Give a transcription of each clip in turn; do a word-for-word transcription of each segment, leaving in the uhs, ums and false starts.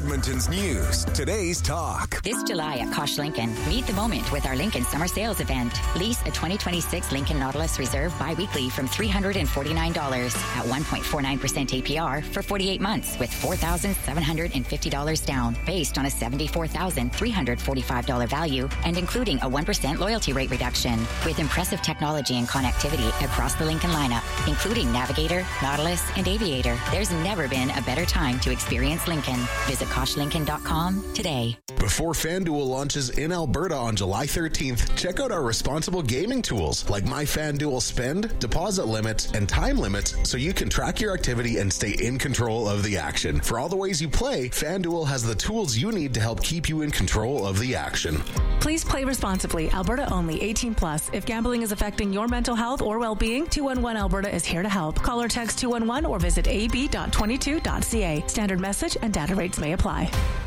Edmonton's news, today's talk. This July at Kosh Lincoln, meet the moment with our Lincoln Summer Sales event. Lease a twenty twenty-six Lincoln Nautilus Reserve bi-weekly from three hundred forty-nine dollars at one point four nine percent A P R for forty-eight months with four thousand seven hundred fifty dollars down based on a seventy-four thousand three hundred forty-five dollars value and including a one percent loyalty rate reduction. With impressive technology and connectivity across the Lincoln lineup, including Navigator, Nautilus, and Aviator, there's never been a better time to experience Lincoln. Visit kosh lincoln dot com today. Before FanDuel launches in Alberta on July thirteenth, check out our responsible gaming tools like My FanDuel Spend, deposit limits, and time limits so you can track your activity and stay in control of the action. For all the ways you play, FanDuel has the tools you need to help keep you in control of the action. Please play responsibly. Alberta only. eighteen plus. If gambling is affecting your mental health or well-being, two one one Alberta is here to help. Call or text two one one or visit a b dot twenty-two dot c a. Standard message and data rates may apply.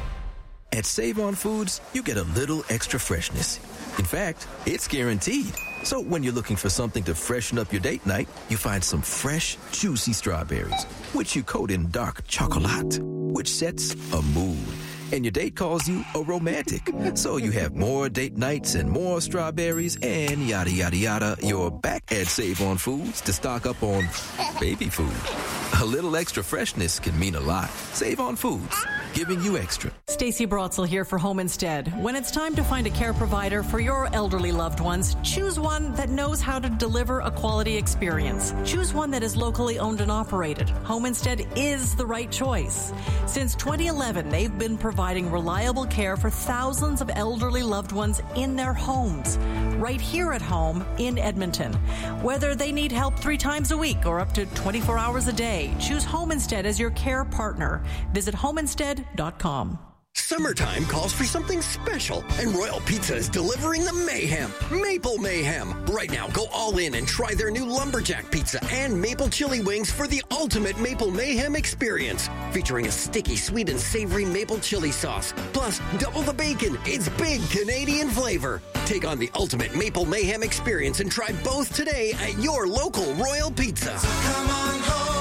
At Save On Foods, you get a little extra freshness. In fact, it's guaranteed. So when you're looking for something to freshen up your date night, you find some fresh, juicy strawberries, which you coat in dark chocolate, which sets a mood. And your date calls you a romantic. So you have more date nights and more strawberries and yada, yada, yada. You're back at Save On Foods to stock up on baby food. A little extra freshness can mean a lot. Save On Foods, giving you extra. Stacey Brotzel here for Home Instead. When it's time to find a care provider for your elderly loved ones, choose one that knows how to deliver a quality experience. Choose one that is locally owned and operated. Home Instead is the right choice. Since twenty eleven, they've been providing reliable care for thousands of elderly loved ones in their homes, right here at home in Edmonton. Whether they need help three times a week or up to twenty-four hours a day, choose Home Instead as your care partner. Visit home instead dot com. Summertime calls for something special, and Royal Pizza is delivering the mayhem. Maple Mayhem. Right now, go all in and try their new Lumberjack Pizza and Maple Chili Wings for the ultimate Maple Mayhem experience. Featuring a sticky, sweet, and savory maple chili sauce. Plus, double the bacon. It's big Canadian flavor. Take on the ultimate Maple Mayhem experience and try both today at your local Royal Pizza. So come on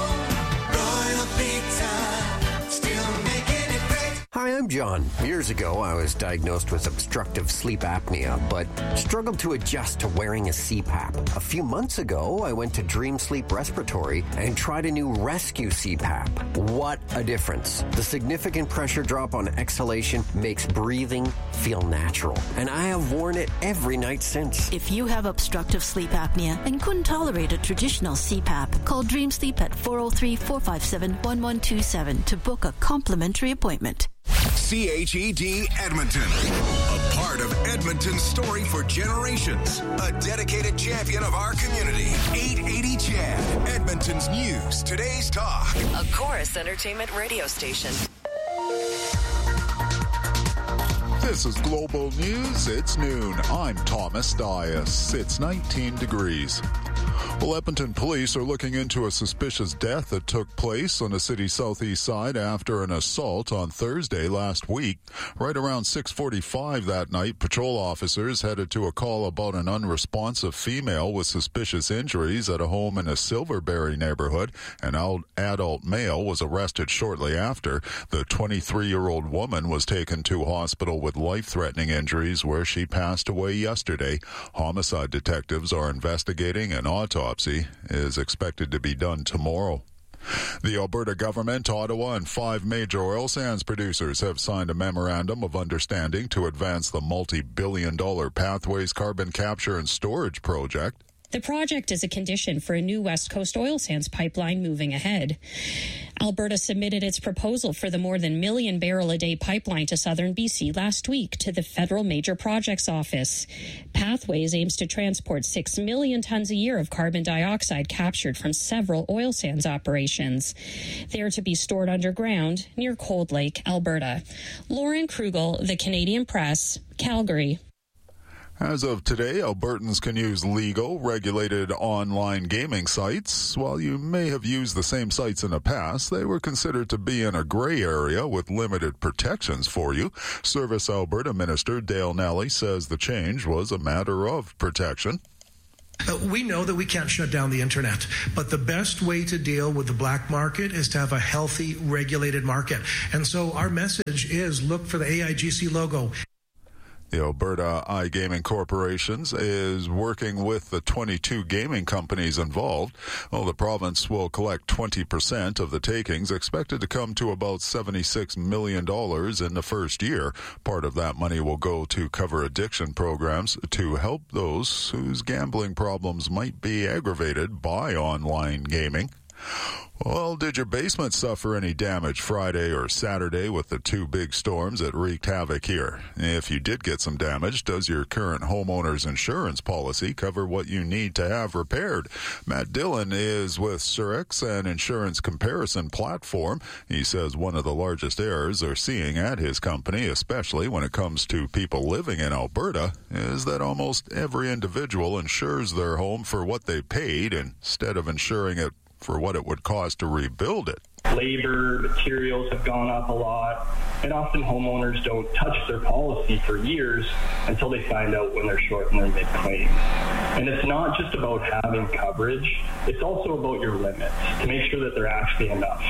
home, Royal Pizza. Hi, I'm John. Years ago, I was diagnosed with obstructive sleep apnea, but struggled to adjust to wearing a C PAP. A few months ago, I went to Dream Sleep Respiratory and tried a new Rescue C PAP. What a difference. The significant pressure drop on exhalation makes breathing feel natural, and I have worn it every night since. If you have obstructive sleep apnea and couldn't tolerate a traditional C PAP, call Dream Sleep at four oh three, four five seven, one one two seven to book a complimentary appointment. C H E D Edmonton, a part of Edmonton's story for generations, a dedicated champion of our community. eight eighty C H E D, Edmonton's news, today's talk. A Chorus Entertainment radio station. This is Global News. It's noon. I'm Thomas Dias. It's nineteen degrees. Well, Edmonton police are looking into a suspicious death that took place on the city's southeast side after an assault on Thursday last week. Right around six forty-five that night, patrol officers headed to a call about an unresponsive female with suspicious injuries at a home in a Silverberry neighborhood. An adult male was arrested shortly after. The twenty-three-year-old woman was taken to hospital with life-threatening injuries where she passed away yesterday. Homicide detectives are investigating an autopsy is expected to be done tomorrow. The Alberta government, Ottawa, and five major oil sands producers have signed a memorandum of understanding to advance the multi-billion dollar Pathways carbon capture and storage project. The project is a condition for a new West Coast oil sands pipeline moving ahead. Alberta submitted its proposal for the more than million barrel a day pipeline to southern B C last week to the Federal Major Projects Office. Pathways aims to transport six million tons a year of carbon dioxide captured from several oil sands operations. They are to be stored underground near Cold Lake, Alberta. Lauren Krugel, The Canadian Press, Calgary. As of today, Albertans can use legal, regulated online gaming sites. While you may have used the same sites in the past, they were considered to be in a gray area with limited protections for you. Service Alberta Minister Dale Nally says the change was a matter of protection. Uh, we know that we can't shut down the internet, but the best way to deal with the black market is to have a healthy, regulated market. And so our message is look for the A I G C logo. The Alberta iGaming Corporations is working with the twenty-two gaming companies involved. Well, the province will collect twenty percent of the takings, expected to come to about seventy-six million dollars in the first year. Part of that money will go to cover addiction programs to help those whose gambling problems might be aggravated by online gaming. Well, did your basement suffer any damage Friday or Saturday with the two big storms that wreaked havoc here? If you did get some damage, does your current homeowner's insurance policy cover what you need to have repaired? Matt Dillon is with Surex, an insurance comparison platform. He says one of the largest errors they're seeing at his company, especially when it comes to people living in Alberta, is that almost every individual insures their home for what they paid instead of insuring it for what it would cost to rebuild it. Labor, materials have gone up a lot, and often homeowners don't touch their policy for years until they find out when they're short and they're mid-claim. And it's not just about having coverage, it's also about your limits to make sure that they're actually enough.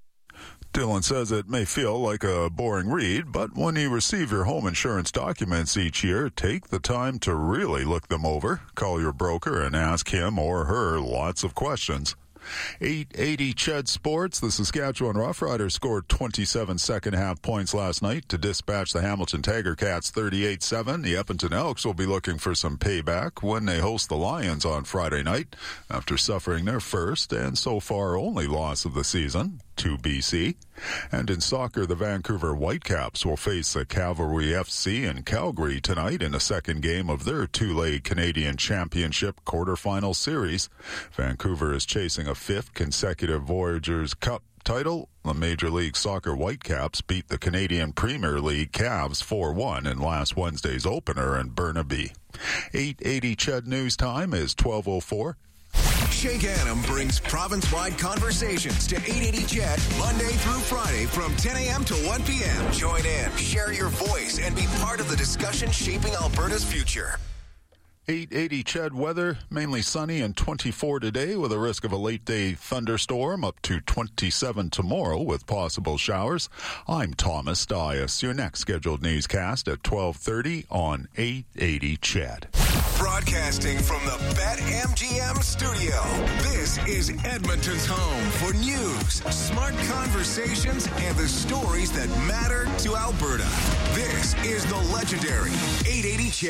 Dillon says it may feel like a boring read, but when you receive your home insurance documents each year, take the time to really look them over. Call your broker and ask him or her lots of questions. eight eighty C H E D Sports. The Saskatchewan Roughriders scored twenty-seven second-half points last night to dispatch the Hamilton Tiger Cats thirty-eight seven. The Edmonton Elks will be looking for some payback when they host the Lions on Friday night after suffering their first and so far only loss of the season to B C. And in soccer, the Vancouver Whitecaps will face the Cavalry F C in Calgary tonight in the second game of their two-leg Canadian Championship quarterfinal series. Vancouver is chasing a fifth consecutive Voyageurs Cup title. The Major League Soccer Whitecaps beat the Canadian Premier League Cavs four one in last Wednesday's opener in Burnaby. eight eighty C H E D News Time is twelve oh four. Shake Adam brings province-wide conversations to eight eighty C H E D Monday through Friday from ten a.m. to one p.m. Join in, share your voice, and be part of the discussion shaping Alberta's future. eight eighty C H E D weather, mainly sunny and twenty-four today with a risk of a late-day thunderstorm, up to twenty-seven tomorrow with possible showers. I'm Thomas Dias. Your next scheduled newscast at twelve thirty on eight eighty C H E D. Broadcasting from the BetMGM studio, this is Edmonton's home for news, smart conversations, and the stories that matter to Alberta. This is the legendary eight eighty C H E D.